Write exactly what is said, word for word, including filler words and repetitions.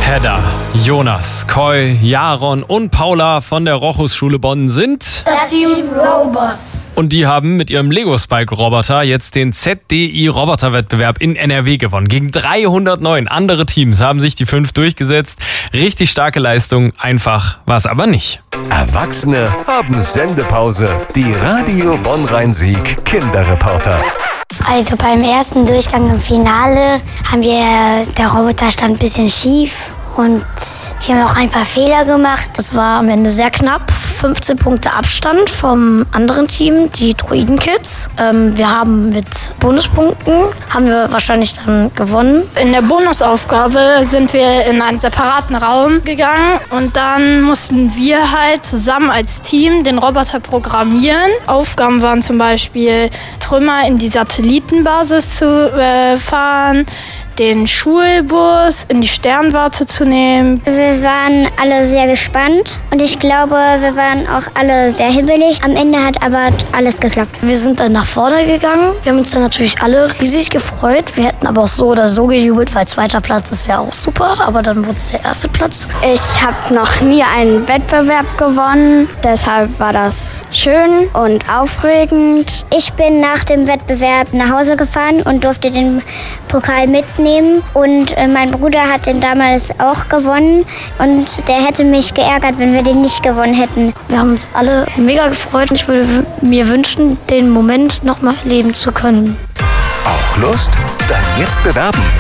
Hedda, Jonas, Koi, Jaron und Paula von der Rochus-Schule Bonn sind das Team Robots. Und die haben mit ihrem Lego-Spike-Roboter jetzt den Z D I-Roboter-Wettbewerb in N R W gewonnen. Gegen dreihundertneun andere Teams haben sich die fünf durchgesetzt. Richtig starke Leistung, einfach war es aber nicht. Erwachsene haben Sendepause. Die Radio Bonn-Rhein-Sieg Kinderreporter. Also beim ersten Durchgang im Finale haben wir, der Roboter stand ein bisschen schief und wir haben auch ein paar Fehler gemacht. Es war am Ende sehr knapp, fünfzehn Punkte Abstand vom anderen Team, die Druiden-Kids. Ähm, wir haben mit Bonuspunkten, haben wir wahrscheinlich dann gewonnen. In der Bonusaufgabe sind wir in einen separaten Raum gegangen und dann mussten wir halt zusammen als Team den Roboter programmieren. Aufgaben waren zum Beispiel, Trümmer in die Satellitenbasis zu äh, fahren, den Schulbus in die Sternwarte zu nehmen. Wir waren alle sehr gespannt und ich glaube, wir waren auch alle sehr hibbelig. Am Ende hat aber alles geklappt. Wir sind dann nach vorne gegangen. Wir haben uns dann natürlich alle riesig gefreut. Wir hätten aber auch so oder so gejubelt, weil zweiter Platz ist ja auch super, aber dann wurde es der erste Platz. Ich habe noch nie einen Wettbewerb gewonnen, deshalb war das schön und aufregend. Ich bin nach dem Wettbewerb nach Hause gefahren und durfte den Pokal mitnehmen. Und äh, mein Bruder hat den damals auch gewonnen und der hätte mich geärgert, wenn wir den nicht gewonnen hätten. Wir haben uns alle mega gefreut und ich würde mir wünschen, den Moment nochmal erleben zu können. Auch Lust? Dann jetzt bewerben.